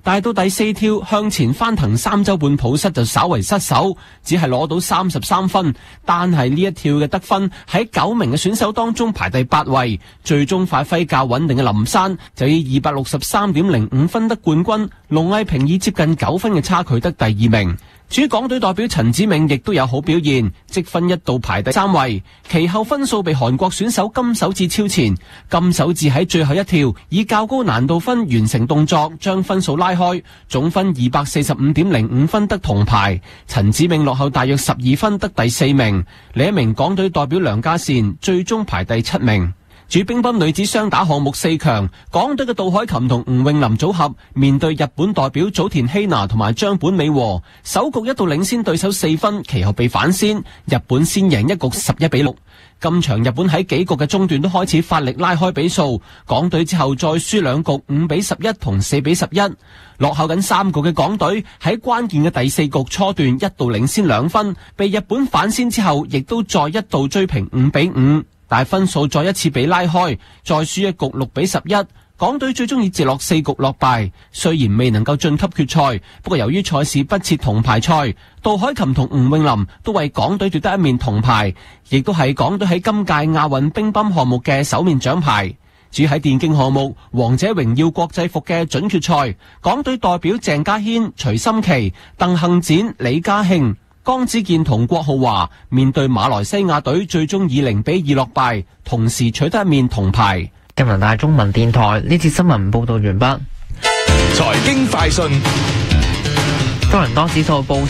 但係到第4跳向前翻騰3周半抱膝就稍為失手，只係攞到33分。但係呢一跳嘅得分喺9名嘅選手當中排第8位，最終發揮較穩定嘅林珊就以263.05分得冠軍，龍毅平以接近9分嘅差距得第2名。至於港隊代表陳子銘亦都有好表現，積分一度排第3位，其後分數被韓國選手金手指超前。金手指喺最後一跳以較高難度分完成動作，將分數拉開，總分245.05分得銅牌。陳子銘落後大約12分得第4名。另一名港隊代表梁家善最終排第7名。至於乒乓女子雙打項目4強，港隊嘅杜海琴同吳詠琳組合面對日本代表早田希娜同埋張本美和，首局一度領先對手4分，其後被反先，日本先贏一局11-6。今場日本喺幾局嘅中段都開始發力拉開比數，港隊之後再輸2局5-11同4-11。落後緊3局嘅港隊喺關鍵嘅第4局初段一度領先2分，被日本反先之後亦都再一度追平5-5。但分數再一次被拉開，再輸一局6-11，港隊最終以直落4局落敗。雖然未能夠晉級決賽，不過由於賽事不設銅牌賽，杜海琴同吳詠琳都為港隊奪得一面銅牌，亦都係港隊喺今屆亞運乒乓項目嘅首面獎牌。至於喺電競項目王者榮耀國際服嘅準決賽，港隊代表鄭家軒、徐心琪、鄧幸展、李家慶、江子健同郭浩華面對馬來西亞隊，最終以0-2落敗，同時取得一面銅牌。 加拿大中文電台呢次新聞報道完畢。 財經快訊， 多倫多指數報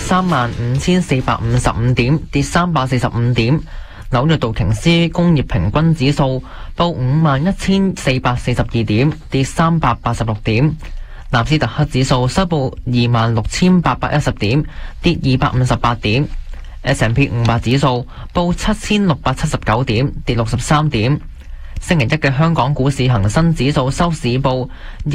35,455點，跌345點。紐約道瓊斯工業平均指數報51,442點，跌386點。納斯達克指數收報26,810點，跌258點。S&P 500指數報7,679點，跌63點。星期一嘅香港股市恒生指數收市報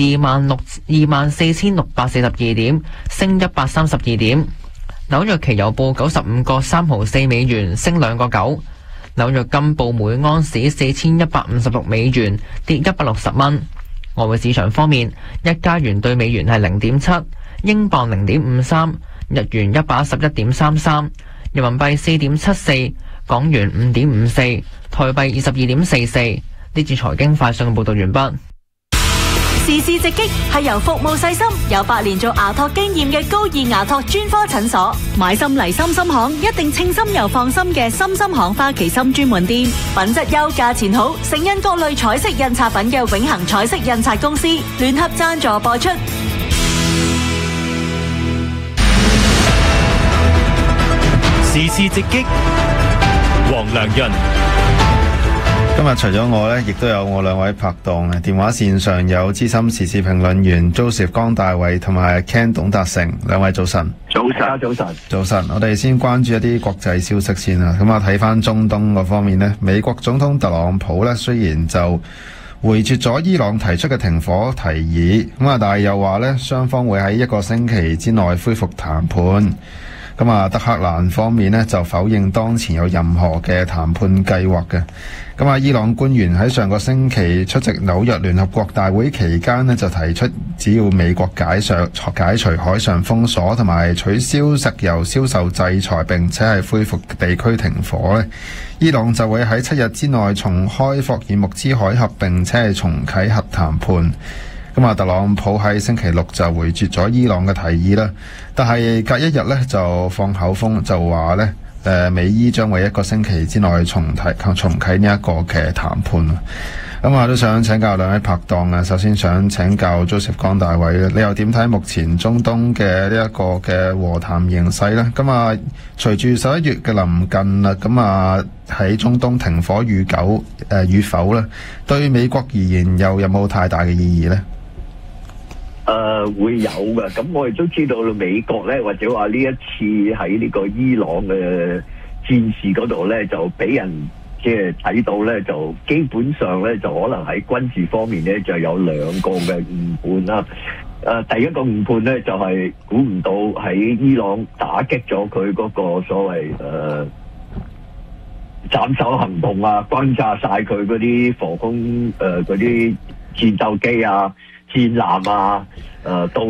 24,642點，升132點。紐約期油報95個3毫4美元，升2個9。紐約金報每盎司4,156美元，跌160蚊。外匯市場方面，一加元對美元係0.7，英鎊0.53，日元111.33，人民幣4.74，港元5.54，台幣22.44。呢次財經快訊嘅報道完畢。 時事直擊係由服務細心、有8年做牙托經驗嘅高爾牙托專科診所。買心嚟心心行，一定稱心又放心嘅心心行花旗參專門店，品質優，價錢好，盛印各類彩色印刷品嘅永恆彩色印刷公司聯合贊助播出。 時事直擊，黃良潤。 今日除咗我呢，亦都有我2位拍檔嘅電話線上有資深時事評論員 Joseph 江大衛同埋 Ken 董達成，2位早晨。 早晨。 我哋先關注一啲國際消息先啦。咁啊，睇翻中東嗰方面呢，美國總統特朗普呢，雖然就回絕咗伊朗提出嘅停火提議，咁啊，但係又話呢，雙方會喺1個星期之內恢復談判。咁啊，德黑蘭方面呢，就否認當前有任何嘅談判計劃嘅。咁啊，伊朗官員喺上個星期出席紐約聯合國大會期間呢，就提出只要美國解除海上封鎖同埋取消石油銷售制裁，並且係恢復地區停火呢，伊朗就會喺7日之內重開霍爾木茲海峽，並且係重啟核談判。咁啊，特朗普喺星期6就回絕咗伊朗嘅提議啦，但係隔一日呢就放口風，就話呢美伊將會1個星期之內重啟呢一個嘅談判。咁啊，都想請教2位拍檔啊。首先想請教 Joseph 江大衛，你又點睇目前中東嘅呢一個嘅和談形勢呢？咁啊，隨住11月嘅臨近啦，咁啊喺中東停火與否呢，對美國而言又有冇太大嘅意義呢？ 會有嘅。咁我哋都知道美國咧，或者話呢一次喺呢個伊朗嘅戰事嗰度咧，就俾人即係睇到咧，就基本上咧就可能喺軍事方面咧就有2個嘅誤判啦。第一個誤判咧就係估唔到喺伊朗打擊咗佢嗰個所謂斬首行動啊，轟炸晒佢嗰啲防空嗰啲戰鬥機啊、戰艦啊，到